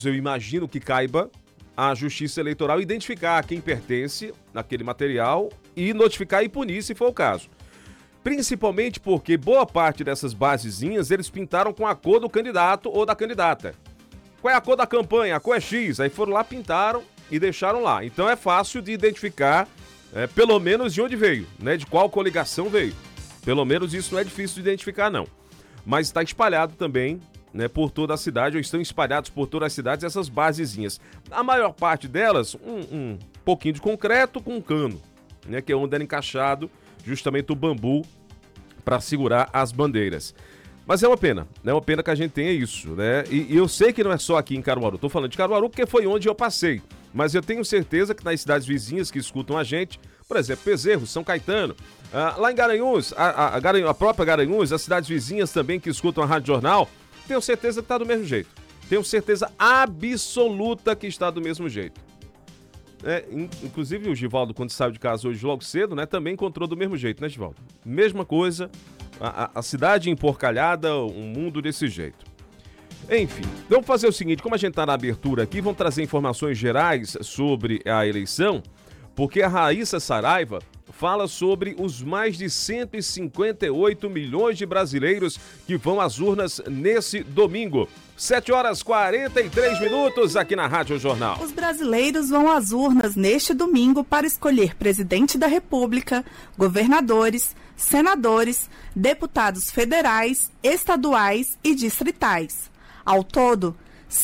eu imagino que caiba à Justiça Eleitoral identificar a quem pertence naquele material e notificar e punir se for o caso. Principalmente porque boa parte dessas basezinhas eles pintaram com a cor do candidato ou da candidata. Qual é a cor da campanha? A cor é X. Aí foram lá, pintaram e deixaram lá. Então é fácil de identificar, pelo menos de onde veio, né? De qual coligação veio. Pelo menos isso não é difícil de identificar, não. Mas está espalhado também, né, por toda a cidade, ou estão espalhados por todas as cidades essas basezinhas. A maior parte delas, um pouquinho de concreto com um cano, né? Que é onde era encaixado justamente o bambu para segurar as bandeiras. Mas é uma pena, né? É uma pena que a gente tenha isso, né? E eu sei que não é só aqui em Caruaru. Tô falando de Caruaru porque foi onde eu passei. Mas eu tenho certeza que nas cidades vizinhas que escutam a gente, por exemplo, Bezerro, São Caetano, lá em Garanhuns, a própria Garanhuns, as cidades vizinhas também que escutam a Rádio Jornal, tenho certeza que está do mesmo jeito. Tenho certeza absoluta que está do mesmo jeito. Inclusive o Givaldo, quando saiu de casa hoje logo cedo, né, também encontrou do mesmo jeito, né, Givaldo? Mesma coisa, a cidade emporcalhada, um mundo desse jeito. Enfim, vamos fazer o seguinte, como a gente está na abertura aqui, vamos trazer informações gerais sobre a eleição, porque a Raíssa Saraiva fala sobre os mais de 158 milhões de brasileiros que vão às urnas nesse domingo. 7h43 aqui na Rádio Jornal. Os brasileiros vão às urnas neste domingo para escolher presidente da República, governadores, senadores, deputados federais, estaduais e distritais. Ao todo,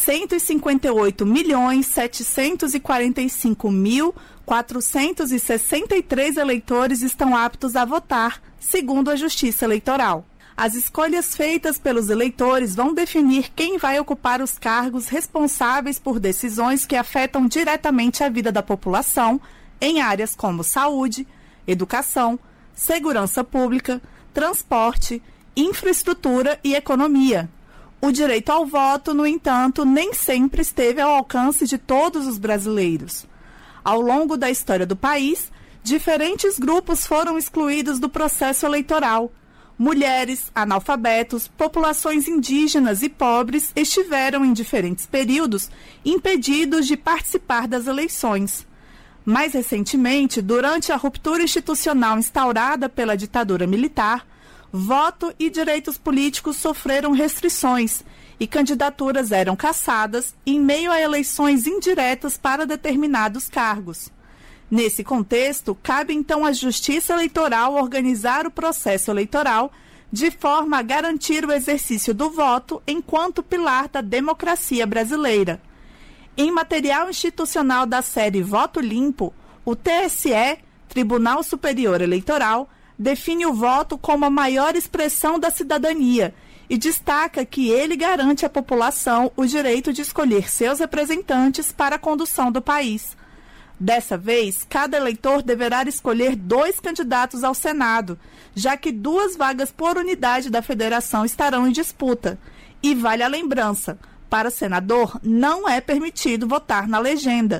158.745.463 eleitores estão aptos a votar, segundo a Justiça Eleitoral. As escolhas feitas pelos eleitores vão definir quem vai ocupar os cargos responsáveis por decisões que afetam diretamente a vida da população em áreas como saúde, educação, segurança pública, transporte, infraestrutura e economia. O direito ao voto, no entanto, nem sempre esteve ao alcance de todos os brasileiros. Ao longo da história do país, diferentes grupos foram excluídos do processo eleitoral. Mulheres, analfabetos, populações indígenas e pobres estiveram, em diferentes períodos, impedidos de participar das eleições. Mais recentemente, durante a ruptura institucional instaurada pela ditadura militar, voto e direitos políticos sofreram restrições e candidaturas eram cassadas em meio a eleições indiretas para determinados cargos. Nesse contexto, cabe então à Justiça Eleitoral organizar o processo eleitoral de forma a garantir o exercício do voto enquanto pilar da democracia brasileira. Em material institucional da série Voto Limpo, o TSE, Tribunal Superior Eleitoral, define o voto como a maior expressão da cidadania e destaca que ele garante à população o direito de escolher seus representantes para a condução do país. Dessa vez, cada eleitor deverá escolher 2 candidatos ao Senado, já que 2 vagas por unidade da federação estarão em disputa. E vale a lembrança, para senador não é permitido votar na legenda.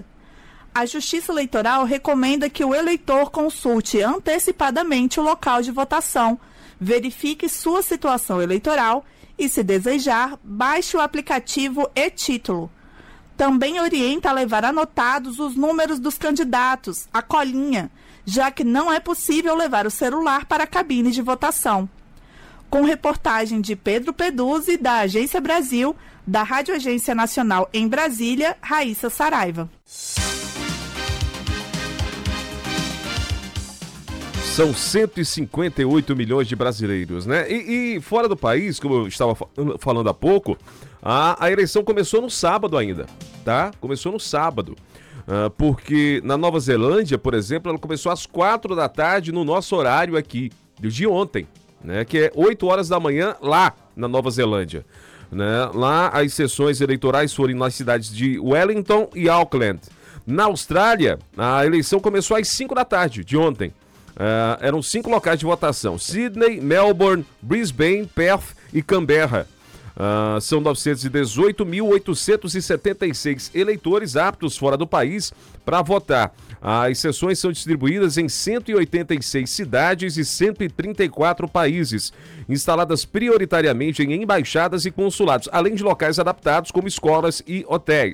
A Justiça Eleitoral recomenda que o eleitor consulte antecipadamente o local de votação, verifique sua situação eleitoral e, se desejar, baixe o aplicativo e-Título. Também orienta a levar anotados os números dos candidatos, a colinha, já que não é possível levar o celular para a cabine de votação. Com reportagem de Pedro Peduzzi, da Agência Brasil, da Rádio Agência Nacional em Brasília, Raíssa Saraiva. São 158 milhões de brasileiros, né? E fora do país, como eu estava falando há pouco, a eleição começou no sábado ainda, tá? Começou no sábado. Porque na Nova Zelândia, por exemplo, ela começou às 4 da tarde no nosso horário aqui, de ontem, né? Que é 8 horas da manhã lá na Nova Zelândia. Né? Lá as sessões eleitorais foram nas cidades de Wellington e Auckland. Na Austrália, a eleição começou às 5 da tarde de ontem. Eram 5 locais de votação: Sydney, Melbourne, Brisbane, Perth e Canberra. São 918.876 eleitores aptos fora do país para votar. As sessões são distribuídas em 186 cidades e 134 países, instaladas prioritariamente em embaixadas e consulados, além de locais adaptados como escolas e hotéis.